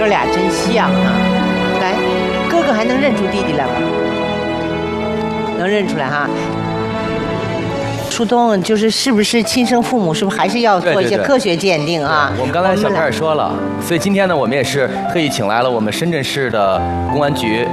哥俩真像啊！来，哥哥还能认出弟弟来吗？能认出来哈。初冬是不是亲生父母？是不是还是要做一些科学鉴定啊？ 我们刚才小片也说了，所以今天呢，我们也是特意请来了我们深圳市的公安局